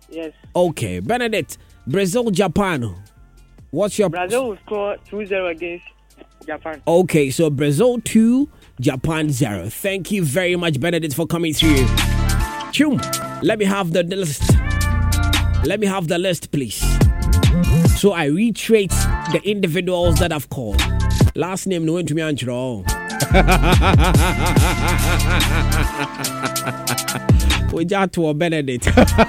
Yes. Okay, Benedict, Brazil, Japan. What's your... Brazil will score 2-0 against Japan. Okay, so Brazil 2, Japan 0. Thank you very much, Benedict, for coming through. Chum, let me have the list. Let me have the list, please. So I reiterate the individuals that I've called. Last name, no one to me, Antro. We got to a Benedict.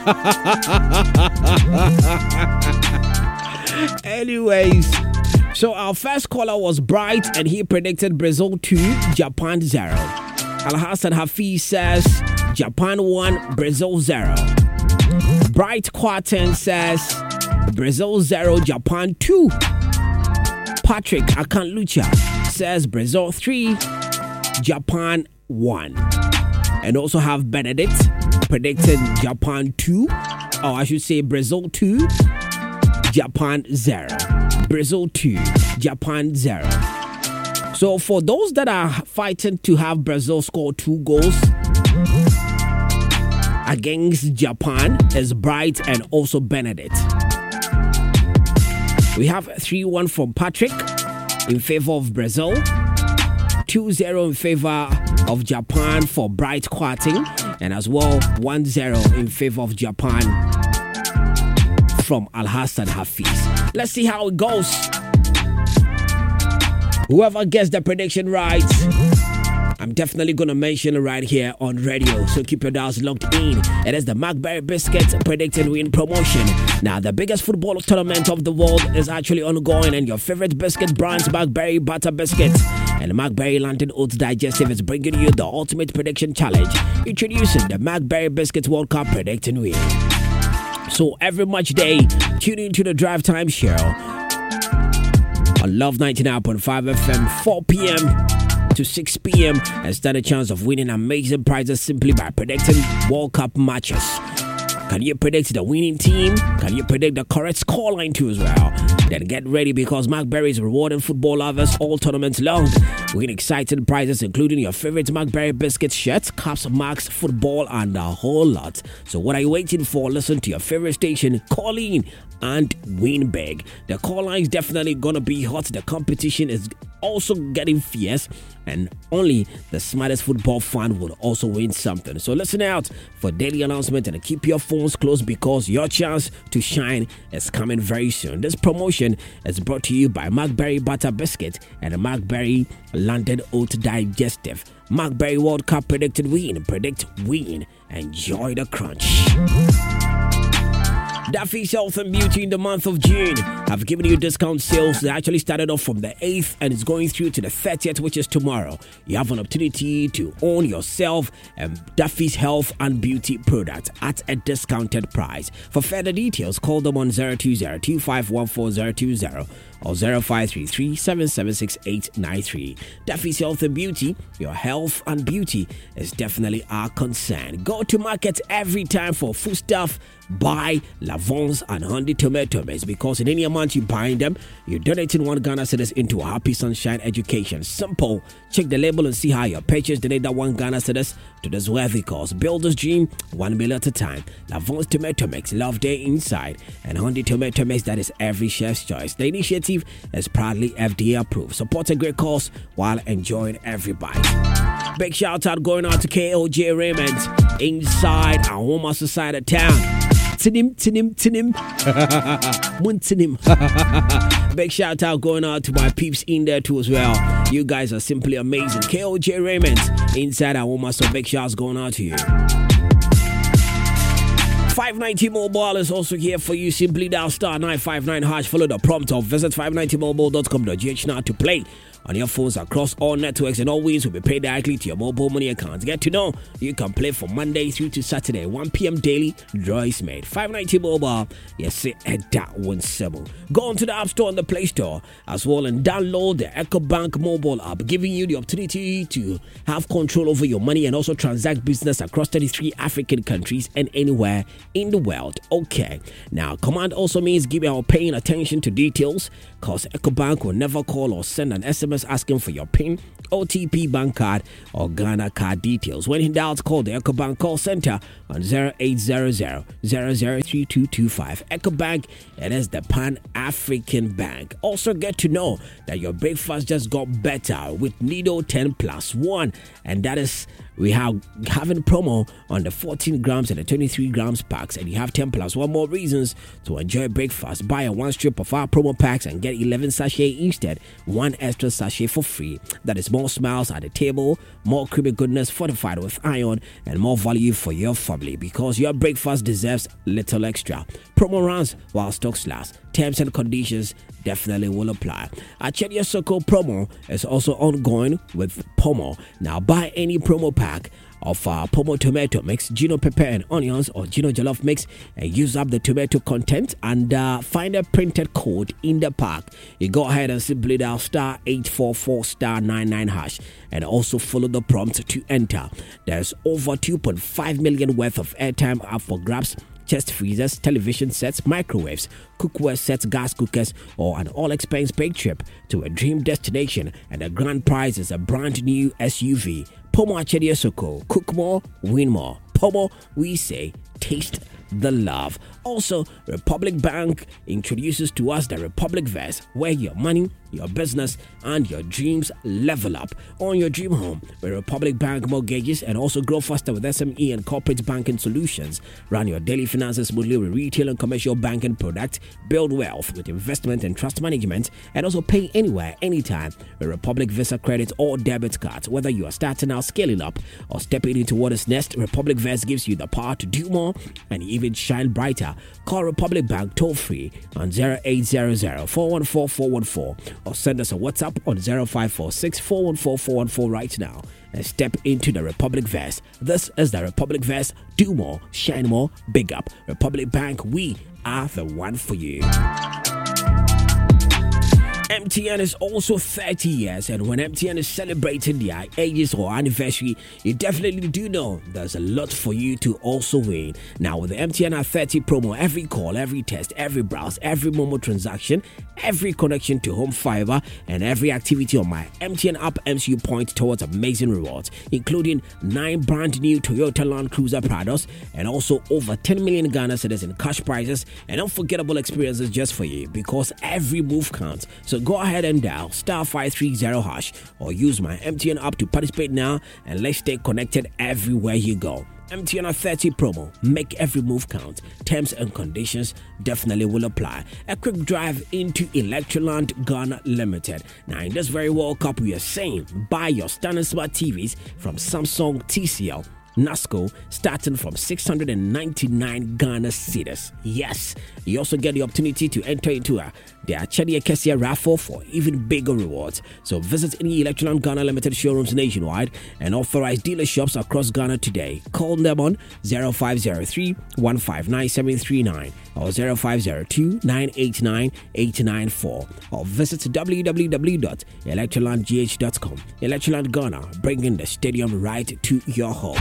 Anyways, so our first caller was Bright, and he predicted Brazil 2, Japan 0. Al Hassan Hafiz says Japan 1, Brazil 0. Bright Quarten says Brazil 0, Japan 2. Patrick Akanlucha says Brazil 3, Japan 1. And also have Benedict predicted Japan 2, or I should say Brazil 2, Japan 0. Brazil 2, Japan 0. So for those that are fighting to have Brazil score 2 goals against Japan is Bright and also Benedict. We have 3-1 from Patrick in favor of Brazil, 2-0 in favor of Japan for Bright Quarting, and as well 1-0 in favor of Japan from Al Hassan Hafiz. Let's see how it goes. Whoever gets the prediction right, I'm definitely going to mention it right here on radio, so keep your dials locked in. It is the McBerry Biscuit Predicted Win promotion. Now, the biggest football tournament of the world is actually ongoing, and your favorite biscuit brand's McBerry Butter Biscuit and the McBerry Lantern Oats Digestive is bringing you the Ultimate Prediction Challenge, introducing the McBerry Biscuit World Cup Predict and Win. So every match day, tune into the Drive Time Show on Love 99.5 FM, 4 p.m. to 6 p.m. and stand a chance of winning amazing prizes simply by predicting World Cup matches. Can you predict the winning team? Can you predict the correct scoreline too as well? Then get ready, because McBerry is rewarding football lovers all tournaments long. Win exciting prizes including your favorite McBerry biscuit shirts, caps, marks, football, and a whole lot. So what are you waiting for? Listen to your favorite station, call in and win big. The call line is definitely gonna be hot. The competition is also getting fierce, and only the smartest football fan will also win something. So listen out for daily announcement and keep your phones close, because your chance to shine is coming very soon. This promotion is brought to you by McBerry Butter Biscuit and the McBerry London Oat Digestive. McBerry World Cup Predicted Win. Predict win. Enjoy the crunch. Duffy's Health and Beauty in the month of June have given you discount sales that actually started off from the 8th and is going through to the 30th, which is tomorrow. You have an opportunity to own yourself and Duffy's Health and Beauty product at a discounted price. For further details, call them on 020-2514-020 or 0533-776893. Duffy's Health and Beauty, your health and beauty is definitely our concern. Go to market every time for foodstuff. Buy Lavons and Honey Tomatoes, because in any amount you buy them, you're donating 1 Ghana cedis into a Happy Sunshine Education. Simple. Check the label and see how your purchase donate that 1 Ghana cedis to this worthy cause. Builders dream 1 meal at a time. Lavons Tomato Mix, love day inside, and Honey Tomato Mix, that is every chef's choice. The initiative is proudly FDA approved. Support a great cause while enjoying every bite. Big shout out going out to KOJ Raymond inside Ahoma side of town. Tinim. Big shout out going out to my peeps in there too as well. You guys are simply amazing. KOJ Raymond inside Ahoma, so big shouts going out to you. 590 Mobile is also here for you. Simply dial star 959 #, follow the prompt or visit 590mobile.com.gh now to play on your phones across all networks, and all wins will be paid directly to your mobile money accounts. Get to know you can play from Monday through to Saturday, 1 p.m. daily. Draw is made. 590 Mobile. Yes, that one simple. Go on to the App Store and the Play Store as well and download the EcoBank mobile app, giving you the opportunity to have control over your money and also transact business across 33 African countries and anywhere in the world. Okay, now command also means giving or paying attention to details, because EcoBank will never call or send an SMS SMS asking for your PIN, OTP bank card, or Ghana card details. When in doubt, call the EcoBank call center on 0800-003225. EcoBank, it is the Pan-African Bank. Also get to know that your breakfast just got better with Nido 10+1, and that is we have having promo on the 14 grams and the 23 grams packs, and you have 10+1 more reasons to enjoy breakfast. Buy a one strip of our promo packs and get 11 sachets instead, one extra sachet for free. That is more smiles at the table, more creamy goodness fortified with iron, and more value for your family, because your breakfast deserves little extra. Promo runs while stocks last. Terms and conditions definitely will apply. Achedi Soko promo is also ongoing with Pomo. Now buy any promo pack of Pomo tomato mix, Gino pepper and onions, or Gino jollof mix, and use up the tomato content and find a printed code in the pack. You go ahead and simply dial *844*99# and also follow the prompt to enter. There's over 2.5 million worth of airtime up for grabs. Chest freezers, television sets, microwaves, cookware sets, gas cookers, or an all-expense paid trip to a dream destination. And the grand prize is a brand new SUV. Pomo Achedi Soko. Cook more, win more. Pomo, we say, taste the love. Also, Republic Bank introduces to us the Republic Vest, where your money, your business, and your dreams level up. Own your dream home with Republic Bank mortgages, and also grow faster with SME and corporate banking solutions. Run your daily finances smoothly with retail and commercial banking products. Build wealth with investment and trust management, and also pay anywhere, anytime with Republic Visa credit or debit cards. Whether you are starting out, scaling up, or stepping into what is next, Republic Vest gives you the power to do more and even shine brighter. Call Republic Bank toll free on 0800-414-414 or send us a WhatsApp on 0546-414-414 right now and step into the Republic Vest. This is the Republic Vest. Do more, shine more, big up. Republic Bank, we are the one for you. MTN is also 30 years, and when MTN is celebrating their ages or anniversary, you definitely do know there's a lot for you to also win. Now, with the MTN at 30 promo, every call, every test, every browse, every Momo transaction, every connection to home fiber, and every activity on my MTN app earns you points towards amazing rewards, including 9 brand new Toyota Land Cruiser Prados, and also over 10 million Ghana cedis in cash prizes and unforgettable experiences just for you, because every move counts. So go ahead and dial *530# or use my MTN app to participate now, and let's stay connected everywhere you go. MTN at 30 promo, make every move count. Terms and conditions definitely will apply. A quick drive into Electroland Ghana Limited. Now, in this very World Cup, we are saying buy your stunning smart TVs from Samsung, TCL, NASCO, starting from 699 Ghana cedis. Yes, you also get the opportunity to enter into the Achedi Ekesia raffle for even bigger rewards. So visit any Electroland Ghana Limited showrooms nationwide and authorized dealerships across Ghana today. Call them on 0503-159-739 or 0502-989-894 or visit www.electrolandgh.com. Electroland Ghana, bringing the stadium right to your home.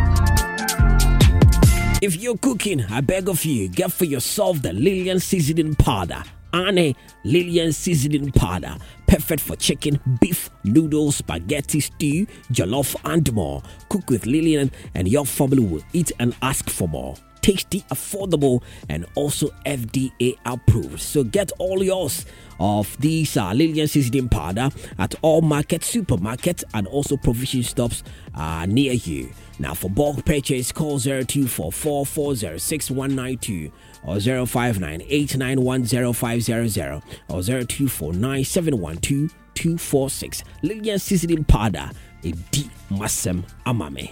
If you're cooking, I beg of you, get for yourself the Lillian seasoning powder. Ane Lillian seasoning powder, perfect for chicken, beef, noodles, spaghetti, stew, jollof, and more. Cook with Lillian, and your family will eat and ask for more. Tasty, affordable, and also FDA approved. So get all yours of these Lillian seasoning powder at all markets, supermarkets, and also provision shops near you. Now, for bulk purchase, call 0244406192 or 059-891-0500 or 0249-712-246. Lillian seasoning powder, a deep masem amame.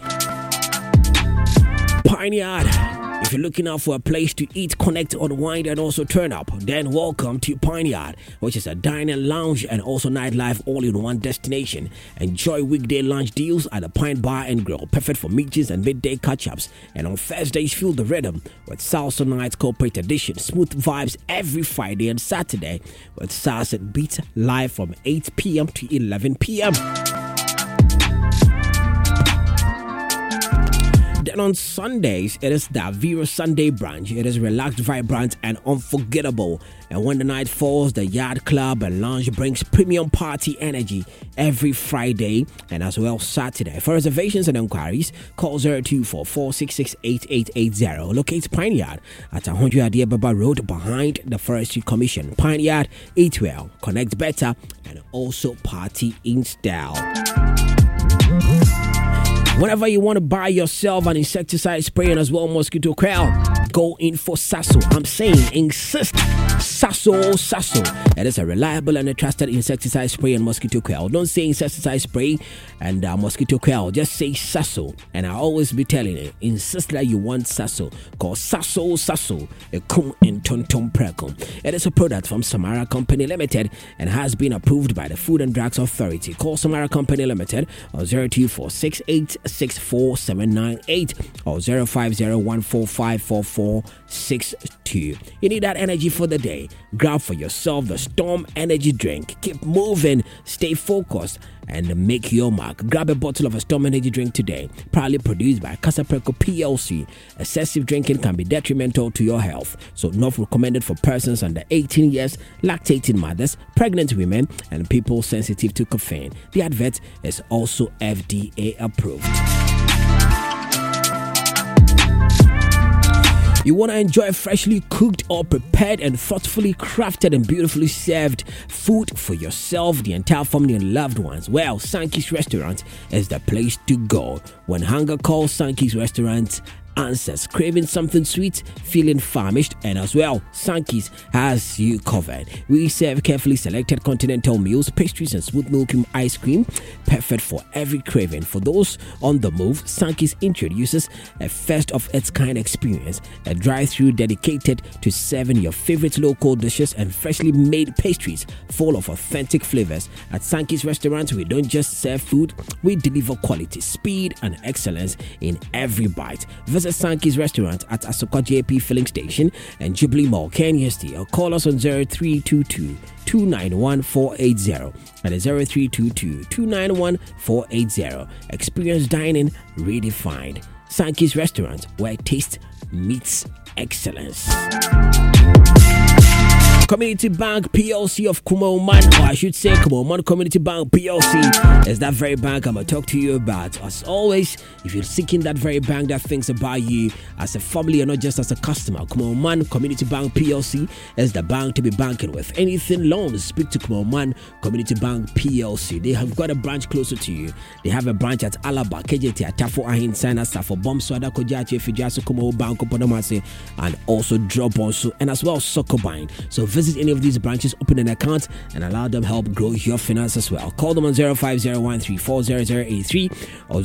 Pioneer. If you're looking out for a place to eat, connect, unwind, and also turn up, then welcome to Pioneer, which is a diner, lounge, and also nightlife all-in-one destination. Enjoy weekday lunch deals at the Pine Bar and Grill, perfect for meetings and midday catch-ups. And on Thursdays, feel the rhythm with Salsa Nights Corporate Edition. Smooth vibes every Friday and Saturday with Salsa Beats live from 8 p.m. to 11 p.m. Then on Sundays, it is the Avira Sunday brunch. It is relaxed, vibrant, and unforgettable. And when the night falls, the Yard Club and Lounge brings premium party energy every Friday and as well Saturday. For reservations and inquiries, call 0244-666-8880. Locate Pine Yard at 100 Adiababa Road behind the Forestry Commission. Pine Yard, eat well, connect better, and also party in style. Whenever you want to buy yourself an insecticide spray and as well mosquito coil, go in for Sasso. I'm saying insist. Sasso. It is a reliable and a trusted insecticide spray and mosquito coil. Don't say insecticide spray and mosquito coil. Just say Sasso. And I always be telling you, insist that you want Sasso. Call Sasso. A kum in tonton precum. It is a product from Samara Company Limited and has been approved by the Food and Drugs Authority. Call Samara Company Limited on 0246864798 or 0501454462. You need that energy for the day. Grab for yourself the Storm Energy Drink. Keep moving, stay focused, and make your mark. Grab a bottle of a Storm Energy Drink today. Proudly produced by Casapreco PLC. Excessive drinking can be detrimental to your health, so not recommended for persons under 18 years, lactating mothers, pregnant women, and people sensitive to caffeine. The advert is also FDA approved. You want to enjoy freshly cooked or prepared and thoughtfully crafted and beautifully served food for yourself, the entire family and loved ones? Well, Sankey's Restaurant is the place to go. When hunger calls, Sankey's Restaurant answers. Craving something sweet, feeling famished, and as well, Sankey's has you covered. We serve carefully selected continental meals, pastries, and smooth milk ice cream, perfect for every craving. For those on the move, Sankey's introduces a first-of-its-kind experience, a drive-thru dedicated to serving your favorite local dishes and freshly made pastries full of authentic flavors. At Sankey's Restaurant, we don't just serve food, we deliver quality, speed, and excellence in every bite. Visit Sankey's Restaurant at Asokwa JP Filling Station and Jubilee Mall, Kenya City, or call us on 0322-291-480 and 0322-291-480. Experience dining redefined. Sankey's Restaurant, where taste meets excellence. Community Bank PLC of Kumoman, or I should say Kumoman Community Bank PLC, is that very bank I'm going to talk to you about. As always, if you're seeking that very bank that thinks about you as a family and not just as a customer, Kumoman Community Bank PLC is the bank to be banking with. Anything loans, speak to Kumoman Community Bank PLC. They have got a branch closer to you. They have a branch at Alaba, KJT, Atafo Ahin, Sana, Safo, Bomswada, Kojachi, Fijasu, Kumo Bank, Podomase, and also Drop also, and as well Sokobine. So visit any of these branches, open an account, and allow them help grow your finance as well. Call them on 0501340083 or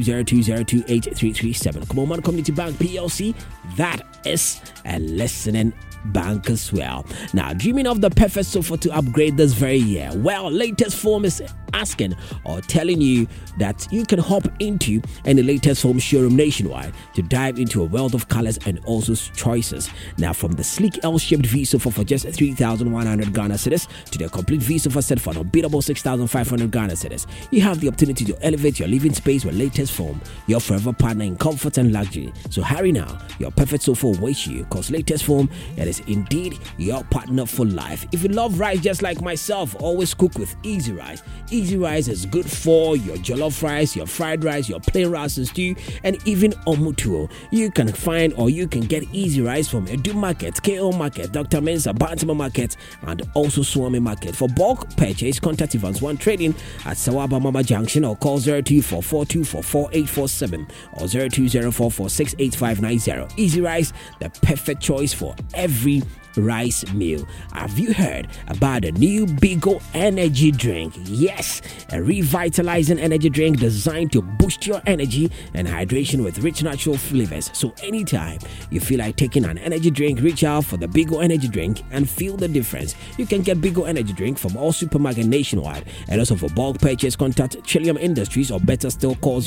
0202028337. Kumoman Community Bank PLC, that is a listening bank as well. Now, dreaming of the perfect sofa to upgrade this very year? Well, Latest Foam is asking or telling you that you can hop into any Latest Foam showroom nationwide to dive into a world of colors and also choices. Now, from the sleek L-shaped V-sofa for just 3,100 Ghana cedis to the complete V-sofa set for an unbeatable 6,500 Ghana cedis, you have the opportunity to elevate your living space with Latest Foam, your forever partner in comfort and luxury. So hurry now, your perfect sofa awaits you, because Latest Foam, it is indeed your partner for life. If you love rice just like myself, always cook with Easy Rice. Easy Rice is good for your jollof rice, your fried rice, your plain rice and stew, and even omutuo. You can find or you can get Easy Rice from Edu Market, KO Market, Dr. Mensa, Bantima Market, and also Swami Market. For bulk purchase, contact Evans One Trading at Sawaba Mama Junction or call 0244244847 or 0204468590. Easy Rice, the perfect choice for every rice meal. Have you heard about the new Bigo energy drink? Yes, a revitalizing energy drink designed to boost your energy and hydration with rich natural flavors. So anytime you feel like taking an energy drink, reach out for the Bigo energy drink and feel the difference. You can get Bigo energy drink from all supermarkets nationwide, and also for bulk purchase, contact Trillium Industries, or better still, call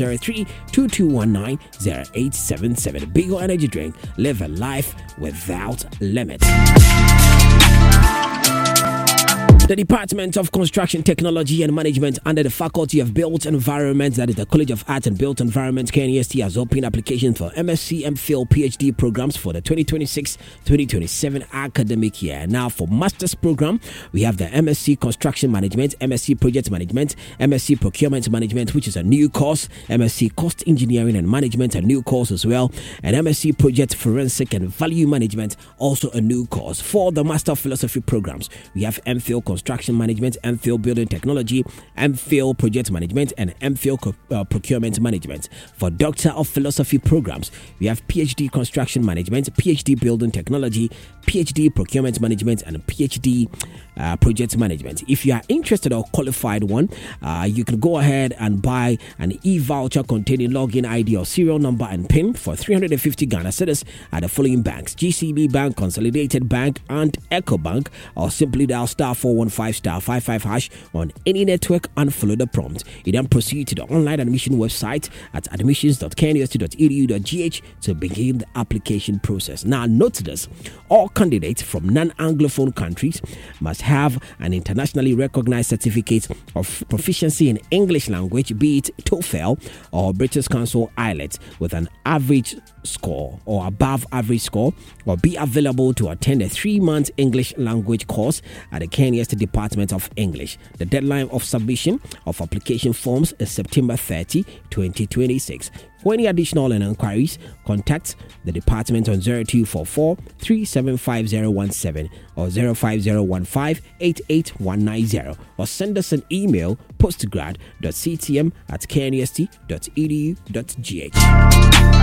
03-2219-0877. Bigo energy drink, live a life without limits. The Department of Construction Technology and Management under the Faculty of Built Environment, that is the College of Art and Built Environment, KNUST, has opened applications for MSc, MPhil, PhD programs for the 2026-2027 academic year. Now, for Master's program, we have the MSc Construction Management, MSc Project Management, MSc Procurement Management, which is a new course, MSc Cost Engineering and Management, a new course as well, and MSc Project Forensic and Value Management, also a new course. For the Master of Philosophy programs, we have MPhil Construction Management, MPhil Building Technology, MPhil Project Management, and MPhil Procurement Management. For Doctor of Philosophy programs, we have PhD Construction Management, PhD Building Technology, PhD Procurement Management, and PhD Project Management. If you are interested or qualified one, you can go ahead and buy an e-voucher containing login ID or serial number and PIN for 350 Ghana cedis at the following banks: GCB Bank, Consolidated Bank, and Eco Bank, or simply dial *415*55# on any network and follow the prompt. You then proceed to the online admission website at admissions.knust.edu.gh to begin the application process. Now, note this: all candidates from non-Anglophone countries must have an internationally recognized certificate of proficiency in English language, be it TOEFL or British Council IELTS, with an average score or above average score, or be available to attend a 3-month English language course at the KNUST Department of English. The deadline of submission of application forms is September 30, 2026. For any additional inquiries, contact the department on 0244 375 or 05015 or send us an email postgrad.ctm@knust.edu.gh.